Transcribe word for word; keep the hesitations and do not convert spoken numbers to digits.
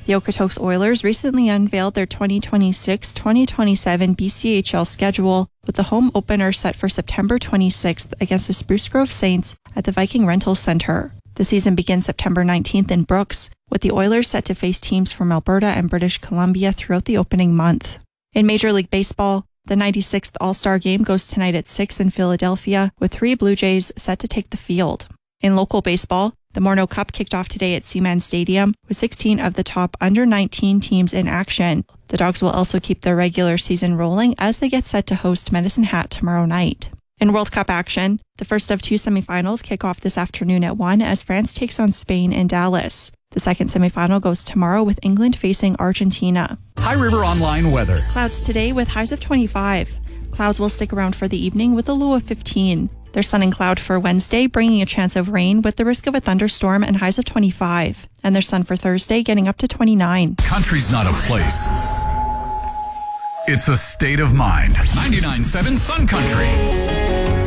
The Okotoks Oilers recently unveiled their twenty twenty-six twenty twenty-seven B C H L schedule, with the home opener set for September twenty-sixth against the Spruce Grove Saints at the Viking Rental Center. The season begins September nineteenth in Brooks, with the Oilers set to face teams from Alberta and British Columbia throughout the opening month. In Major League Baseball, the ninety-sixth All-Star Game goes tonight at six in Philadelphia, with three Blue Jays set to take the field. In local baseball, the Morneau Cup kicked off today at Seaman Stadium, with sixteen of the top under nineteen teams in action. The Dogs will also keep their regular season rolling as they get set to host Medicine Hat tomorrow night. In World Cup action, the first of two semifinals kick off this afternoon at one as France takes on Spain in Dallas. The second semifinal goes tomorrow with England facing Argentina. High River Online weather. Clouds today with highs of twenty-five. Clouds will stick around for the evening with a low of fifteen. There's sun and cloud for Wednesday, bringing a chance of rain with the risk of a thunderstorm and highs of twenty-five. And there's sun for Thursday, getting up to twenty-nine. Country's not a place. It's a state of mind. ninety-nine point seven Sun Country.